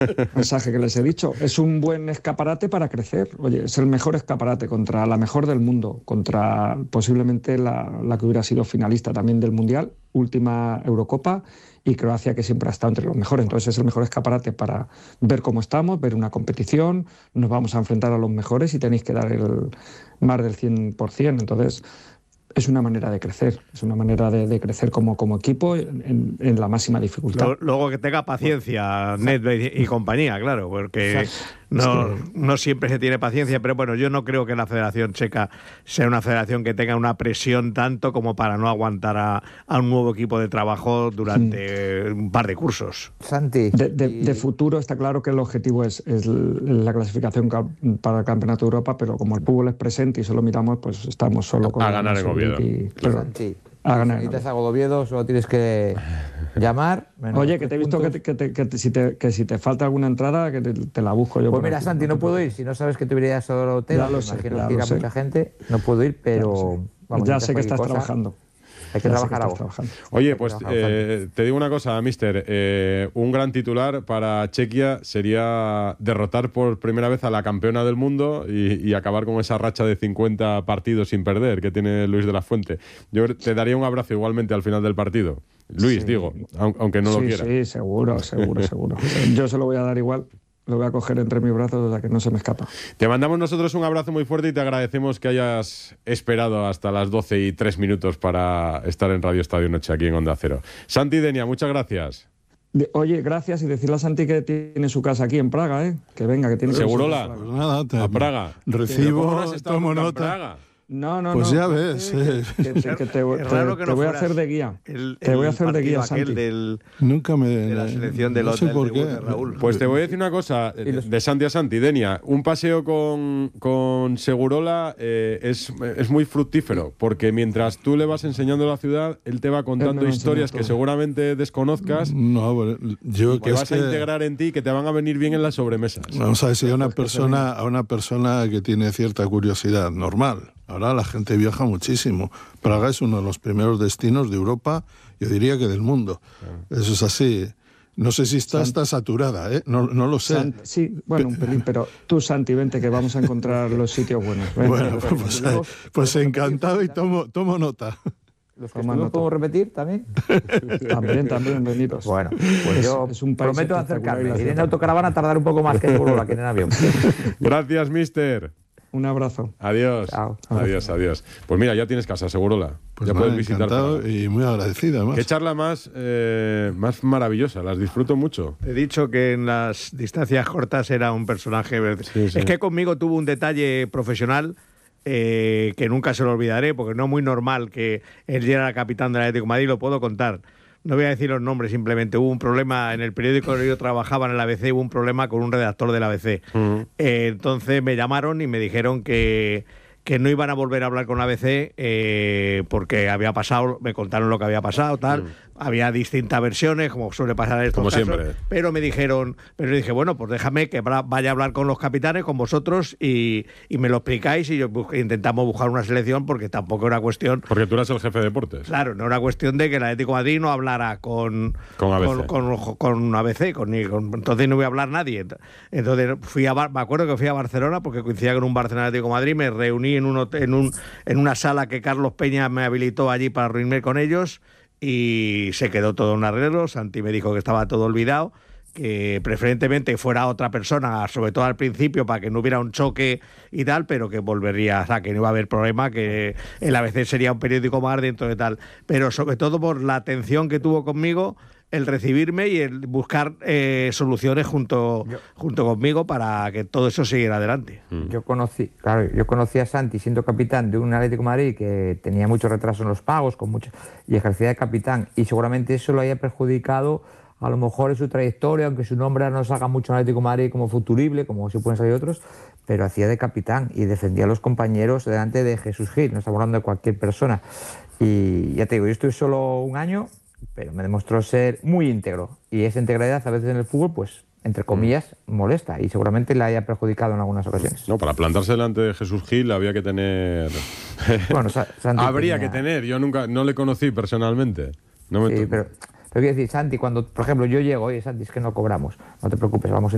mensaje que les he dicho. Es un buen escaparate para crecer. Oye, es el mejor escaparate contra la mejor del mundo, contra posiblemente la que hubiera sido finalista también del Mundial, última Eurocopa, y Croacia, que siempre ha estado entre los mejores. Entonces es el mejor escaparate para ver cómo estamos, ver una competición, nos vamos a enfrentar a los mejores y tenéis que dar el más del 100%. Entonces es una manera de crecer, es una manera de crecer como equipo en la máxima dificultad. Luego que tenga paciencia, Nedved y compañía, claro, porque no siempre se tiene paciencia, pero bueno, yo no creo que la Federación Checa sea una federación que tenga una presión tanto como para no aguantar a un nuevo equipo de trabajo durante un par de cursos. Santi. De futuro está claro que el objetivo es la clasificación para el Campeonato de Europa, pero como el fútbol es presente y solo miramos, pues estamos solo con a ganar en Oviedo. Santi, si necesitas algo de Oviedo, solo tienes que llamar. Oye, que te he visto que si te falta alguna entrada, que te la busco yo. Pues mira, Santi, no puedo ir. Si no sabes que te irías a hotel, imagino que irá mucha gente. No puedo ir, pero vamos, ya sé que estás trabajando. Hay que trabajar algo. Oye, pues te digo una cosa, mister. Un gran titular para Chequia sería derrotar por primera vez a la campeona del mundo y acabar con esa racha de 50 partidos sin perder que tiene Luis de la Fuente. Yo te daría un abrazo igualmente al final del partido. Luis, digo, aunque no lo quiera. Sí, seguro. Yo se lo voy a dar igual. Lo voy a coger entre mis brazos hasta que no se me escapa. Te mandamos nosotros un abrazo muy fuerte y te agradecemos que hayas esperado hasta las 12:03 para estar en Radio Estadio Noche aquí en Onda Cero. Santi Denia, muchas gracias. Oye, gracias, y decirle a Santi que tiene su casa aquí en Praga, que venga, que tiene ¿Segurola? Pues nada, a Praga. Recibo, tomo nota. No. Pues ya ves. Te voy a hacer de guía. Te voy a hacer de guía, Santi. Nunca de la selección del hotel de Raúl. Pues te voy a decir una cosa, de Santi a Santi, Denia. Un paseo con Segurola es muy fructífero, porque mientras tú le vas enseñando la ciudad, él te va contando historias que seguramente desconozcas. No, yo que vas a integrar en ti, que te van a venir bien en las sobremesas. Vamos a decir a una persona que tiene cierta curiosidad normal. Ahora la gente viaja muchísimo. Praga es uno de los primeros destinos de Europa, yo diría que del mundo. Eso es así. No sé si está saturada, ¿eh? No lo sé. Sí, bueno, un pelín, pero tú, Santi, vente que vamos a encontrar los sitios buenos. Bueno, pues encantado y tomo nota. ¿Los que no puedo repetir también? También, venidos. Bueno, pues yo prometo acercarme. Ir en autocaravana tardar un poco más que en en avión. Gracias, mister. Un abrazo. Adiós. Chao. Adiós. Pues mira, ya tienes casa, Segurola. Pues ya puedes visitar. Y muy agradecido, además. Qué charla más maravillosa, las disfruto mucho. He dicho que en las distancias cortas era un personaje. Sí. Es que conmigo tuvo un detalle profesional que nunca se lo olvidaré, porque no es muy normal que él ya era capitán del Atlético de Madrid, lo puedo contar. No voy a decir los nombres, simplemente hubo un problema en el periódico que yo trabajaba en el ABC, hubo un problema con un redactor del ABC. Entonces me llamaron y me dijeron que no iban a volver a hablar con ABC porque había pasado, me contaron lo que había pasado, tal. Había distintas versiones, como suele pasar en estos como casos. Siempre. Pero me dijeron, pero dije, bueno, pues déjame que vaya a hablar con los capitanes, con vosotros, y me lo explicáis y intentamos buscar una selección, porque tampoco era cuestión... Porque tú eras el jefe de deportes. Claro, no era cuestión de que el Atlético de Madrid no hablara con ABC. Con ABC, entonces no iba a hablar nadie. Entonces me acuerdo que fui a Barcelona, porque coincidía con un Barcelona Atlético de Madrid, me reuní en una sala que Carlos Peña me habilitó allí para reunirme con ellos, y se quedó todo en arreglo. Santi me dijo que estaba todo olvidado, que preferentemente fuera otra persona, sobre todo al principio, para que no hubiera un choque y tal, pero que volvería, o sea, que no iba a haber problema, que el ABC sería un periódico más dentro de tal. Pero sobre todo por la atención que tuvo conmigo, el recibirme y el buscar soluciones junto conmigo para que todo eso siguiera adelante. Yo conocí a Santi siendo capitán de un Atlético de Madrid que tenía mucho retraso en los pagos y ejercía de capitán, y seguramente eso lo haya perjudicado a lo mejor en su trayectoria, aunque su nombre no salga mucho en Atlético de Madrid como futurible, como si pueden salir otros, pero hacía de capitán y defendía a los compañeros delante de Jesús Gil. No estamos hablando de cualquier persona. Y ya te digo, yo estuve solo un año, pero me demostró ser muy íntegro, y esa integridad a veces en el fútbol, pues entre comillas, molesta, y seguramente le haya perjudicado en algunas ocasiones. No, para plantarse delante de Jesús Gil había que tener... Bueno, habría que tener, yo nunca no le conocí personalmente. No me sí, pero quiero decir, Santi, cuando, por ejemplo, yo llego, oye, Santi, es que no cobramos, no te preocupes, vamos a